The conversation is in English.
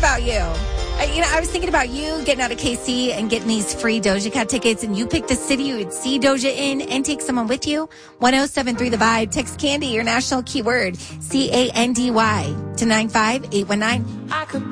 about you. I was thinking about you getting out of KC and getting these free Doja Cat tickets, and you picked the city you would see Doja in and take someone with you. 1073 The Vibe. Text Candy, your national keyword, CANDY, to 95819.